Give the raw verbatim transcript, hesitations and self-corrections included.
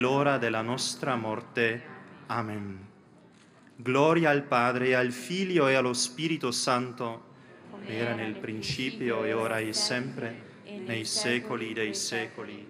l'ora della nostra morte. Amen. Gloria al Padre, e al Figlio e allo Spirito Santo, come era nel principio e ora e sempre, nei secoli dei secoli.